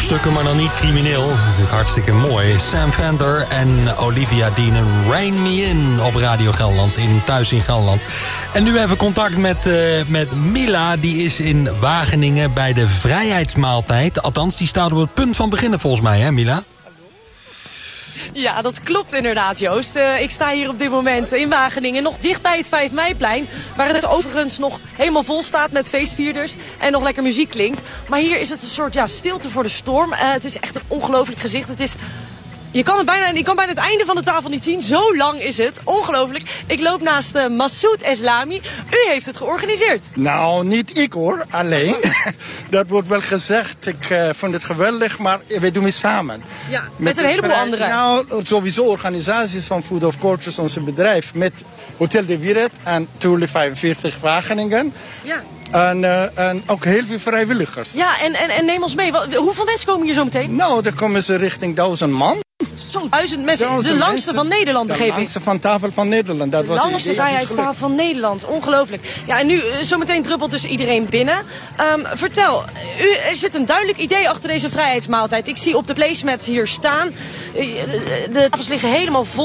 popstukken, maar dan niet crimineel. Dat is natuurlijk hartstikke mooi. Sam Fender en Olivia Dean en Rain Me In op Radio Gelderland, thuis in Gelderland. En nu even contact met Mila, die is in Wageningen bij de Vrijheidsmaaltijd. Althans, die staat op het punt van beginnen volgens mij, hè Mila? Ja, dat klopt inderdaad, Joost. Ik sta hier op dit moment in Wageningen, nog dicht bij het 5 meiplein... waar het overigens nog helemaal vol staat met feestvierders en nog lekker muziek klinkt. Maar hier is het een soort stilte voor de storm. Het is echt een ongelooflijk gezicht. Het is... Je kan bijna het einde van de tafel niet zien. Zo lang is het. Ongelooflijk. Ik loop naast Massoud Eslami. U heeft het georganiseerd. Nou, niet ik hoor. Alleen. Dat wordt wel gezegd. Ik vond het geweldig, maar wij doen het samen. Ja, met een heleboel anderen. Nou, sowieso organisaties van Food of Cultures, onze bedrijf. Met Hotel de Wieret en natuurlijk 45 Wageningen. Ja. En ook heel veel vrijwilligers. Ja, en neem ons mee. Hoeveel mensen komen hier zo meteen? Nou, dan komen ze richting 1000 man. Zo'n 1000 mensen. De langste van Nederland, begreep ik. De langste van tafel van Nederland. Dat was de langste vrijheidstafel van Nederland. Ongelooflijk. Ja, en nu zometeen druppelt dus iedereen binnen. Vertel, er zit een duidelijk idee achter deze vrijheidsmaaltijd. Ik zie op de placemats hier staan. De tafels liggen helemaal vol.